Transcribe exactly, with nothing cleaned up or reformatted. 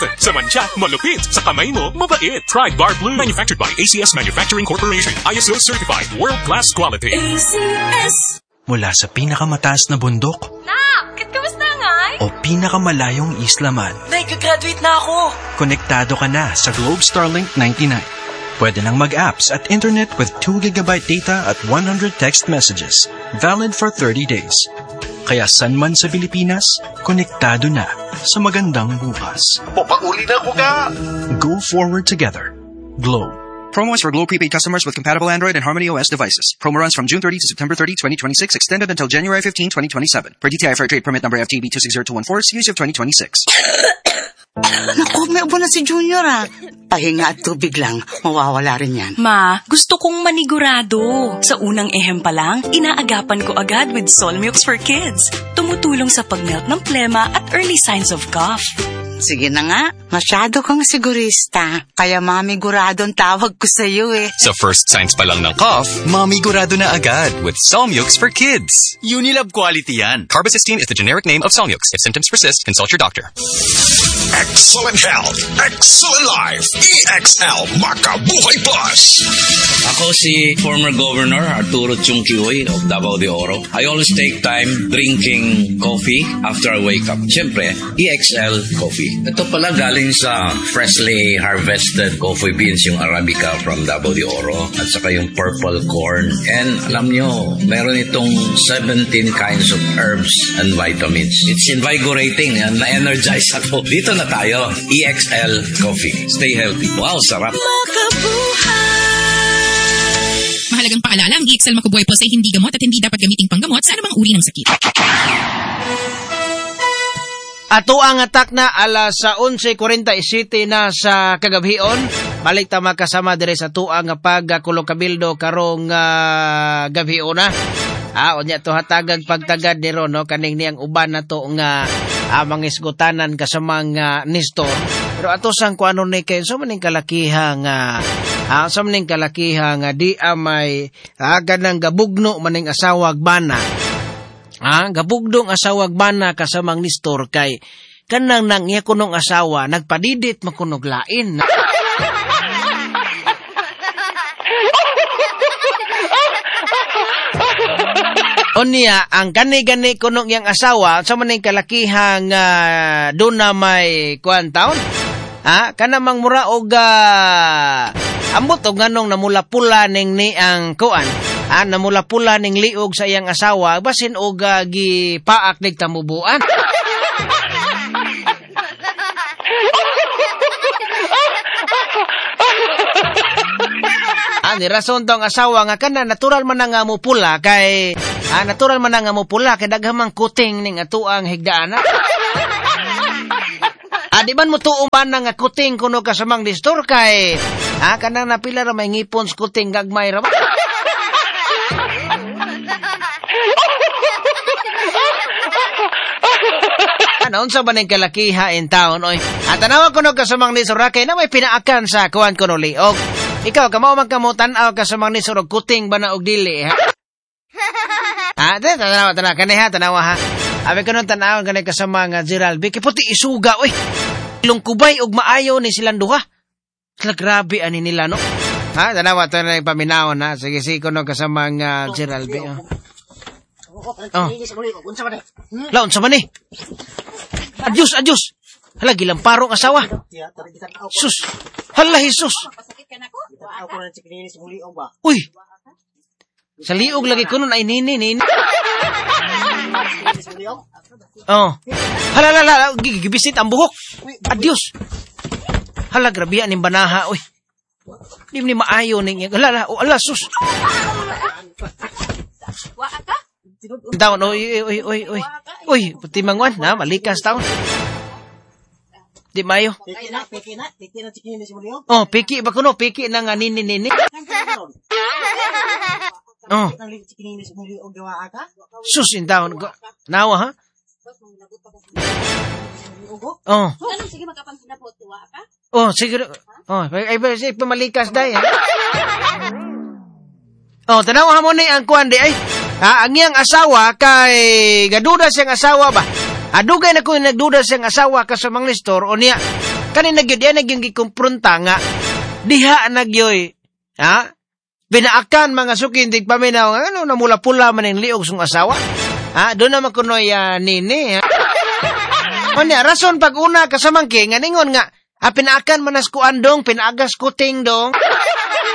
Sa mancha, malupit. Sa kamay mo, mabait. Try Bar Blue. Manufactured by A C S Manufacturing Corporation. I S O certified. World-class quality. A C S. Mula sa pinakamataas na bundok. Nak, kit kamusta ngay? O pinakamalayong isla man. Nay, gagraduate na ako. Konektado ka na sa Globe Starlink ninety-nine. Pwede nang mag-apps at internet with two gigabyte data at one hundred text messages. Valid for thirty days. Kaya san man sa Pilipinas, konektado na sa magandang bukas. Papauli na ko ka! Go forward together. Globe. Promo is for Globe prepaid customers with compatible Android and Harmony O S devices. Promo runs from June thirtieth to September thirtieth, twenty twenty-six, extended until January fifteenth, twenty twenty-seven. Per D T I Fair Trade Permit number F T B two six zero two one four, series of twenty twenty-six. Naku, may ubo na si Junior ah. Pahinga at tubig lang, mawawala rin yan. Ma, gusto kong manigurado. Sa unang ehem pa lang, inaagapan ko agad with Solmux for Kids. Tumutulong sa pag-melt ng plema at early signs of cough. Sige na nga, masyado kang sigurista. Kaya mamiguradong tawag ko sa iyo eh. Sa first signs pa lang ng cough, mamigurado na agad with Solmux for Kids. Unilab quality yan. Carbocisteine is the generic name of Solmux. If symptoms persist, consult your doctor. Excellent health, excellent life. E X L Makabuhay Plus. Ako si former Governor Arturo Chungkihoy of Davao de Oro. I always take time drinking coffee after I wake up. Siyempre, E X L coffee. Ito pala galing sa freshly harvested coffee beans, yung Arabica from Davao de Oro, at saka yung purple corn. And alam nyo, meron itong seventeen kinds of herbs and vitamins. It's invigorating and na-energize ako. Dito na tayo, E X L coffee. Stay healthy. Wow, sarap. Mahalagang paalala, ang E X L Makabuhay Plus ay hindi gamot at hindi dapat gamiting panggamot sa anumang uri ng sakit. Ato ang atak na alas sa eleven forty-seven na sa kagabhion. Balik ta makasama dire sa tuang nga pagkulong-kabildo karong uh, gabhion na. Ah, unya to hatagag pagtagad niro no kaning niyang uban nato nga ah, mangisgutanan kasamang uh, Nestor. Pero ato sang kuano ni kay so maning kalakihang uh, ah, so maning kalakihang uh, di amay ah, ganang gabugno maning asawag bana. Ah, gabugdong asawag bana kasamang Nestor kay kanang nang iya kunong asawa nagpadidit makunog lain. Onya ang gani-gani kunong yang asawa sa maning kalakihang uh, doon na may kuan taon. Ah, kanamang mura og uh, ambot og nganong namula-pula ning ni ang kuan. Ah, namula-pula ning liog sa iyang asawa basin og uh, gipaak nig tamubuan. Ah, ni rason tong asawa nga kana natural man nga mo pula kay ah, natural man nga mo pula kay daghamang kuting ning atuang higdaan. Ah, di man mo tuong ba nga kuting kuno kasamang Nestor kay ah, kanang napila ra may ngipon sa kuting gagmay ra. Ano unsa ba ning kalakiha in town oy? At tanawa kuno kasamang Nestor kay na may pinaakan sa kuan kuno liog. Ikaw kamo magkamutan aw kasamang Nestor og kuting ba na og dili ha? Ah, tanawa tanawa kaniha tanawa ha. Abi kuno tanaw kanay kasamang uh, Gerald Vicky puti isuga oy. Lungkubay og maayo ni silang duha. Sila grabe ani nila no. Ha, tanawa to na paminaw na. Sige sige kuno kasamang uh, Gerald Vicky. Oh. Laon sa man eh. Adios, adios. Hala, gilamparong asawa. Sus. Hala, Jesus. Uy. Sa liog lagi ko nun ay nini, nini. Oh. Hala, hala, hala. Gigibisit ang buhok. Adios. Hala, grabihan ng banaha. Uy. Di mo ni maayo ning. Hala, hala. Oh, hala, sus. Waa ka? Taon, oy, oy, oy, oy. Uy, puti mangwan, na, malikas taon. Di mayo. Piki na, piki na, piki na chikin si Mulio. Oh, piki ba kuno, piki na nga nini nini. Oh. Sus, in taon. Nawa, ha? Oh. Ano, sige magkapansinapot, tuwa ka? Oh, siguro. Oh, ay, ay, pamalikas day, ha? Oh, tanawa mo ni ang kuan di ay. Ah, ang iyang asawa kay gaduda siyang asawa ba? Adugay na ko nagduda siyang asawa kasamang Nestor o niya. Kani nagyod yan, nagyong gikumpronta nga, diha nagyoy, ha? Binaakan mga sukindig paminaw, ano, namula-pula man yung liog sung asawa. Ha? Doon naman kunoy uh, nini, ha? Kanya, rason pag una kasamangki, nga ningon nga, ah, pinaakan manas ko andong, pinaagas kuting dong.